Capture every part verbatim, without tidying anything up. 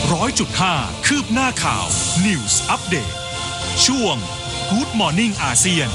ร้อยจุดห้าคืบหน้าข่าว News Update ช่วง Good Morning อาเซียน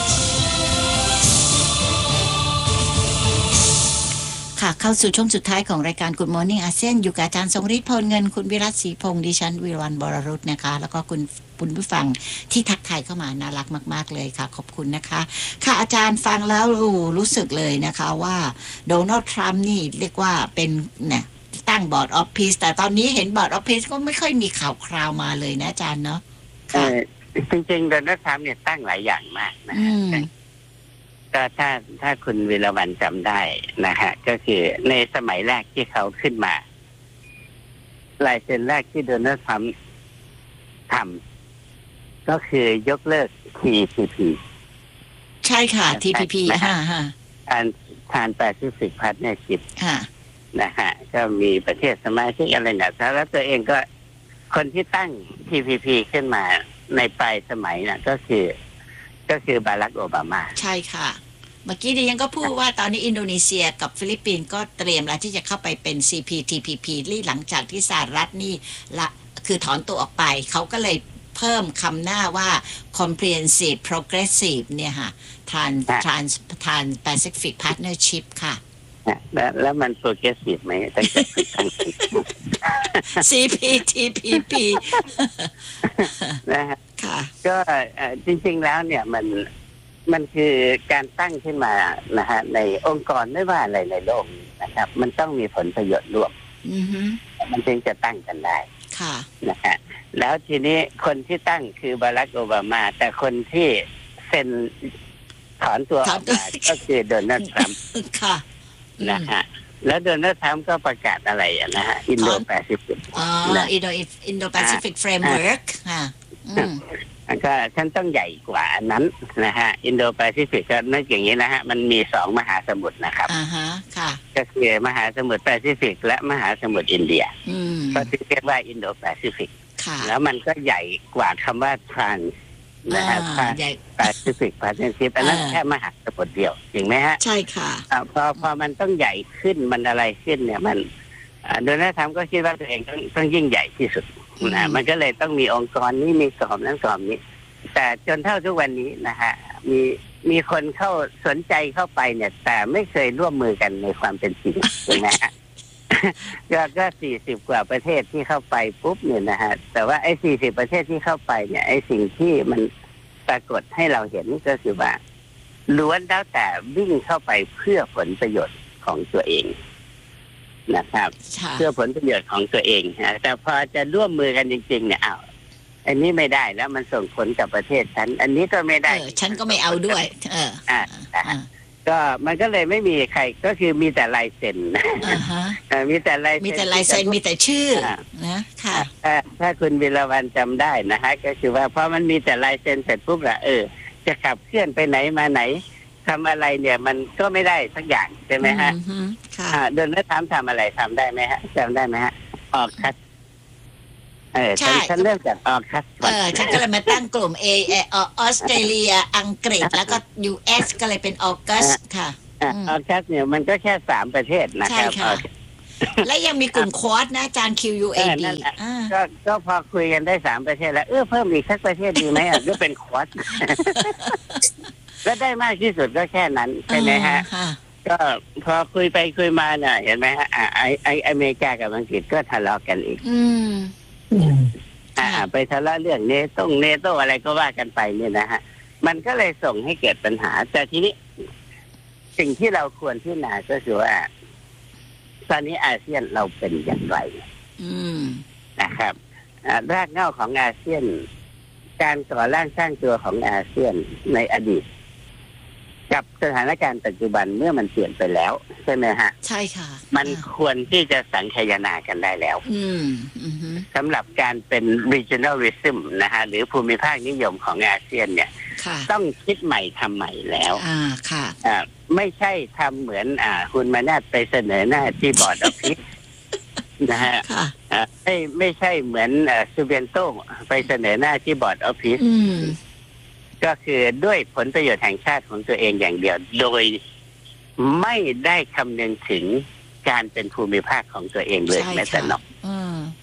ค่ะเข้าสู่ช่วงสุดท้ายของรายการ Good Morning อาเซียนอยู่กับอาจารย์ทรงฤทธิ์พลเงินคุณวิรัตศรีพงษ์ดิฉันวิรวรรณบรรุตนะคะแล้วก็คุณคุณผู้ฟังที่ทักทายเข้ามาน่ารักมากๆเลยค่ะขอบคุณนะคะค่ะอาจารย์ฟังแล้วรู้สึกเลยนะคะว่าโดนัลด์ทรัมป์นี่เรียกว่าเป็นเนี่ยตั้งบอร์ดออฟพีซแต่ตอนนี้เห็นบอร์ดออฟพีซก็ไม่ค่อยมีข่าวคราวมาเลยนะอาจารย์เนาะค่ะจริงๆโดนัลด์ทรัมป์เนี่ยตั้งหลายอย่างมากนะก็ถ้าถ้าคุณวิรวรรณจำได้นะฮะก็คือในสมัยแรกที่เขาขึ้นมาลายเซ็นแรกที่โดนัลด์ทรัมป์ทำก็คือยกเลิก ที พี พีใช่ค่ะ ที พี พี ฮ่าฮ่าทานทานแปซิฟิกพาร์ทเนอร์ชิพนะฮะก็มีประเทศสมาชิกอะไรเนี่ยแล้วตัวเองก็คนที่ตั้ง ที พี พี ขึ้นมาในปลายสมัยน่ะก็คือก็คือบารักโอบามาใช่ค่ะเมื่อกี้ดิฉันก็พูดว่าตอนนี้อินโดนีเซียกับฟิลิปปินส์ก็เตรียมแล้วที่จะเข้าไปเป็น ซี พี ที พี พี ที่หลังจากที่สหรัฐนี่ละคือถอนตัวออกไปเขาก็เลยเพิ่มคำหน้าว่า comprehensive progressive เนี่ยค่ะ trans trans trans pacific partnership ค่ะแล้วแล้วมัน progressive ไหมตั้งแต่ตั้งซี พี ที พี พีนะฮะก็จริงๆแล้วเนี่ยมันมันคือการตั้งขึ้นมานะฮะในองค์กรไม่ว่าอะไรในโลกนะครับมันต้องมีผลประโยชน์ร่วมมันจึงจะตั้งกันได้นะฮะแล้วทีนี้คนที่ตั้งคือบารักโอบามาแต่คนที่เซ็นถอนตัวออกมาก็คือโดนัลด์ทรัมป์นะฮะแล้วโดนัลด์ทรัมป์ก็ประกาศอะไรนะฮะอินโดแปซิฟิกอ๋ออินโดอินโดแปซิฟิกเฟรมเวิร์กค่ะก็ฉันต้องใหญ่กว่านั้นนะฮะอินโดแปซิฟิกก็นั่นอย่างนี้นะฮะมันมีสองมหาสมุทรนะครับอ่าฮะค่ะก็คือมหาสมุทรแปซิฟิกและมหาสมุทรอินเดียก็เรียกว่าอินโดแปซิฟิกแล้วมันก็ใหญ่กว่าคำว่าทรานนะฮะแปซิฟิกพาร์ทเนอร์ชิพอันนั้นแค่มหาสมุทรเดียวจริงไหมฮะใช่ค่ะพอพอมันต้องใหญ่ขึ้นมันอะไรขึ้นเนี่ยมันโดนัลด์ทรัมป์ก็คิดว่าตัวเองต้องต้องยิ่งใหญ่ที่สุดนะมันก็เลยต้องมีองค์กรนี้มีกรอบนั้นกรอบนี้แต่จนเท่าทุกวันนี้นะฮะมีมีคนเข้าสนใจเข้าไปเนี่ยแต่ไม่เคยร่วมมือกันในความเป็นจริงใช่ไหมฮะก็ก็สี่สิบกว่าประเทศที่เข้าไปปุ๊บเนี่ยนะฮะแต่ว่าไอ้สี่สิบประเทศที่เข้าไปเนี่ยไอ้สิ่งที่มันปรากฏให้เราเห็นก็คือว่าล้วนแล้วแต่วิ่งเข้าไปเพื่อผลประโยชน์ของตัวเองนะครับเพื่อผลประโยชน์ของตัวเองนะแต่พอจะร่วมมือกันจริงๆเนี่ยอ้าวอันนี้ไม่ได้แล้วมันส่งผลกับประเทศฉันอันนี้ก็ไม่ได้ฉันก็ไม่เอาด้วยเอออ่าก็มันก็เลยไม่มีใครก็คือมีแต่ลายเซ็นมีแต่ลายมีแต่ลายเซ็นมีแต่ชื่อนะค่ะถ้าถ้าคุณวิรวรรณจำได้นะฮะก็คือว่าเพราะมันมีแต่ลายเซ็นเสร็จปุ๊บละเออจะขับเคลื่อนไปไหนมาไหนทำอะไรเนี่ยมันก็ไม่ได้สักอย่างใช่ไหมฮะโดนัลด์ทรัมป์ทำอะไรทำได้ไหมฮะจำได้ไหมฮะออกคัสเออฉันฉันเริ่มจากออกคัสเออฉันก็เลยมาตั้งกลุ่ม A ออสเตรเลียอังกฤษแล้วก็ ยู เอส ก็เลยเป็นออกัสค่ะออกัสเนี่ยมันก็แค่สามประเทศนะครับและยังมีกลุ่มควอดนะอาจารย์ คิว ยู เอ ดีก็ก็พอคุยกันได้สามประเทศแล้วเออเพิ่มอีกสักประเทศดีไหมอ่ะก็เป็นควอดก็ได้มากที่สุดก็แค่นั้นใช่ไหมฮะก็พอคุยไปคุยมาเนี่ยเห็นไหมฮะไอไออเมริกากับอังกฤษก็ทะเลาะกันอีกอ่าไปทะเลาะเรื่องเนโต้เนโต้อะไรก็ว่ากันไปเนี่ยนะฮะมันก็เลยส่งให้เกิดปัญหาแต่ทีนี้สิ่งที่เราควรพิจารณาก็คือว่าตอนนี้อาเซียนเราเป็นอย่างไรนะครับรากเหง้าของอาเซียนการก่อร่างสร้างตัวของอาเซียนในอดีตกับสถานการณ์ปัจจุบันเมื่อมันเปลี่ยนไปแล้วใช่ไหมฮะใช่ค่ะมันควรที่จะสังคายนากันได้แล้วสำหรับการเป็น regionalism นะฮะหรือภูมิภาคนิยมของอาเซียนเนี่ยต้องคิดใหม่ทำใหม่แล้วอ่าค่ะอ่าไม่ใช่ทำเหมือนอ่าคุณมานาไปเสนอหน้าที่บอร์ดออฟฟิศนะฮะไม่ไม่ใช่เหมือนซูเบียนโตไปเสนอหน้าที่บอร์ดออฟฟิศก็คือด้วยผลประโยชน์แห่งชาติของตัวเองอย่างเดียวโดยไม่ได้คำนึงถึงการเป็นภูมิภาคของตัวเองเลยแม้แต่น้อยนะ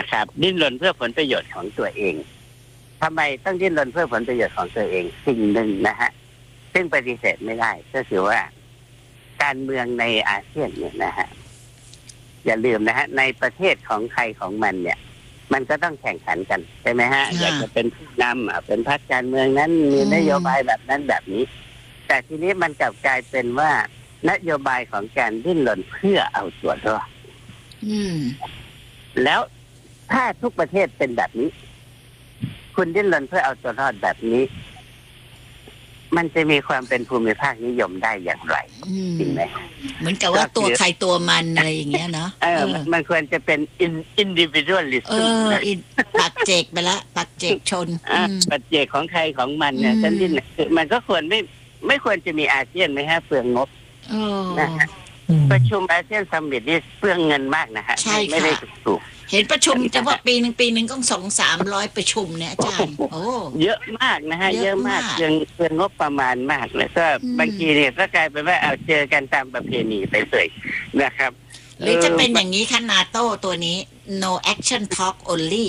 นะครับ ดิ้นรนเพื่อผลประโยชน์ของตัวเองทำไมต้องดิ้นรนเพื่อผลประโยชน์ของตัวเองสิ่งหนึ่งนะฮะซึ่งปฏิเสธไม่ได้ก็คือว่าการเมืองในอาเซียนเนี่ยนะฮะอย่าลืมนะฮะในประเทศของใครของมันเนี่ย มันก็ต้องแข่งขันกันใช่ไหมฮะอยากจะเป็นผู้นำอ่ะเป็นพรรคการเมืองนั้นมีนโยบายแบบนั้นแบบนี้ แต่ทีนี้มันกลับกลายเป็นว่านโยบายของการดิ้นรนเพื่อเอาตัวรอดอืมแล้วถ้าทุกประเทศเป็นแบบนี้ คุณดิ้นรนเพื่อเอาตัวรอดแบบนี้ มันจะมีความเป็นภูมิภาคนิยมได้อย่างไรอืมจริงไหมเหมือนกับว่าตัวใครตัวมันอะไรอย่างเงี้ยเนาะเออมันมันควรจะเป็น individualism เอออินปักเจกไปละปักเจกชนอ่ะอืมปัจเจกของใครของมันเนี่ยอืมฉันดิ้นคือมันก็ควรไม่ไม่ควรจะมีอาเซียนไหมฮะเปลืองงบโอ้นะฮะ ประชุมอาเซียนซัมมิตนี่เปลืองเงินมากนะฮะใช่ค่ะไม่ได้ถูกเห็นประชุมแต่ว่าปีหนึ่งปีหนึ่งก็สองสามร้อยประชุมเนี่ยอาจารย์ โอ้เยอะมากนะฮะเยเยอะอะมากมากเปลืองเปลืองงบประมาณมากเลยก็อืมบางทีเนี่ยก็กลายเป็นว่าเอาเจอกันตามประเพณีไปเลยนะครับหรือจะเป็นอย่างนี้คะนาโต้ตัวนี้ no action talk only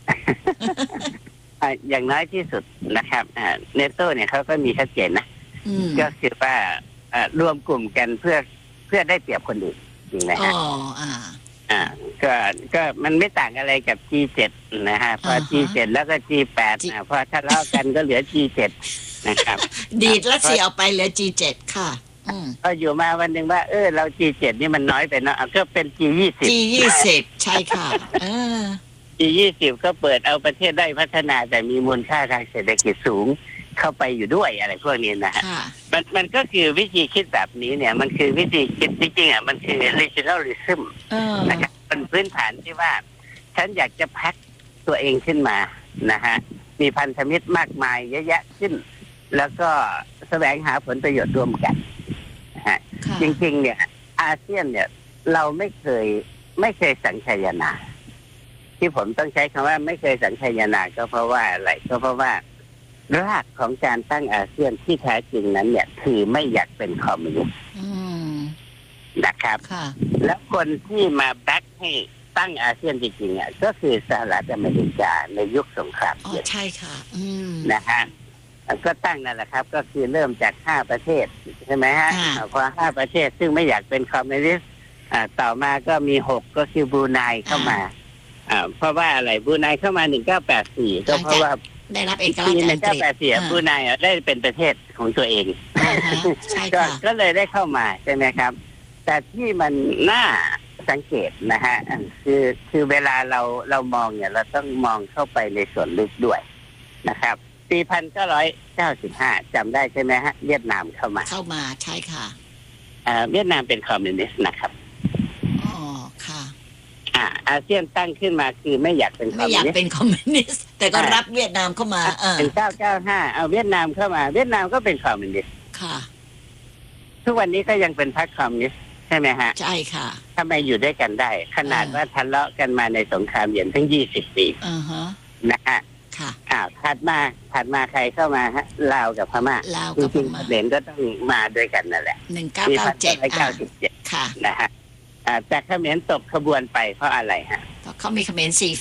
อ่ะอย่างน้อยที่สุดนะครับเนโตเนี่ยเขาก็มีชัดเจนนะอืมก็คือว่าอ่ารวมกลุ่มกันเพื่อเพื่อได้เปรียบคนอื่นจริงไหมอ๋อฮะอ่าอ่าก็ก็มันไม่ต่างอะไรกับ จี เจ็ด นะฮะพออ่าฮะจี เจ็ด แล้วก็ จี แปด G อ่าพอทะเลาะกันก็เหลือ จี เจ็ด นะครับดีดแล้วเสียออกไปเหลือ จี เจ็ด ค่ะ อืมก็อยู่มาวันหนึ่งว่าเออเรา จี เจ็ด นี่มันน้อยไปเนาะก็เป็น จี ยี่สิบจี ยี่สิบ ใช่ค่ะ เออจี ยี่สิบ ก็เปิดเอาประเทศได้พัฒนาแต่มีมูลค่าทางเศรษฐกิจสูงเข้าไปอยู่ด้วยอะไรพวกนี้นะฮะค่ะมันมันก็คือวิธีคิดแบบนี้เนี่ย มันคือวิธีคิดจริงๆอ่ะมันคือ regionalism เออนะครับเป็นพื้นฐานที่ว่า ฉันอยากจะแพ็คตัวเองขึ้นมานะฮะมีพันธมิตรมากมายเยอะแยะขึ้น แล้วก็แสวงหาผลประโยชน์ร่วมกันนะฮะค่ะจริงๆ เนี่ย อาเซียนเนี่ย เราไม่เคยไม่เคยสังคายนา ที่ผมต้องใช้คำว่าไม่เคยสังคายนาก็เพราะว่าอะไรก็เพราะว่ารากของการตั้งอาเซียนที่แท้จริงนั้น เนี่ยคือไม่อยากเป็นคอมมิวนิสต์อืมนะครับค่ะแล้วคนที่มาแบ็คให้ตั้งอาเซียนจริงๆอ่ะก็คือสหรัฐอเมริกาในยุคสงครามอ๋อเย็นใช่ค่ะ อืมนะฮะก็ตั้งนั่นแหละครับ ก็คือเริ่มจากห้าประเทศใช่ไหมฮะค่ะพอห้าประเทศซึ่งไม่อยากเป็นคอมมิวนิสต์อ่าต่อมาก็มีหกก็คือบรูไนเข้ามาอ่าเพราะว่าอะไรบรูไนเข้ามาหนึ่งเก้าแปดสี่ก็เพราะว่าได้รับเอกราชปีหจากนึ่อังงกเก้าฤษแปดสี่บรูไนอ่ะได้เป็นประเทศของตัวเองอ่าฮะใช่ก็ค่ะก็เลยได้เข้ามาใช่ไหมครับ แต่ที่มันน่าสังเกตนะฮะคือคือเวลาเราเรามองเนี่ยเราต้องมองเข้าไปในส่วนลึกด้วยนะครับปีพันเก้าร้อยเก้าสิบห้าจำได้ใช่ไหมฮะเวียดนามเข้ามาเข้ามาใช่ค่ะอ่าเวียดนามเป็นคอมมิวนิสต์นะครับอ๋อ ค่ะอ่าอาเซียนตั้งขึ้นมาคือไม่อยากเป็นคอไม่มอมิยากวนิสต์เป็นคอมมิวนิสต์ แต่ก็รับเวียดนามเข้ามา เออเป็นเก้าเก้าห้าเอาเวียดนามเข้ามา เวียดนามก็เป็นคอมมิวนิสต์ค่ะทุกวันนี้ก็ยังเป็นพรรคคอมมิวนิสต์ใช่ไหมฮะใช่ค่ะทำไมอยู่ด้วยกันได้ ขนาดอ่าว่าทะเลาะกันมาในสงครามเย็นทั้งยี่สิบปีอ่าฮะนะฮะค่ะอ้าวถัดมาถัดมาใครเข้ามาฮะลาวกับพม่าลาวจกับพริงม่าๆเหรนก็ต้องมาด้วยกันนั่นแหละหนึ่งเก้าปีเก้าพันเจ็ดเก้าร้อยอ่าเก้าสิบเจ็ดค่ะนะฮะอ่าแต่เขมรตกขบวนไปเพราะอะไรฮะเพราะเขามีเขมรสี่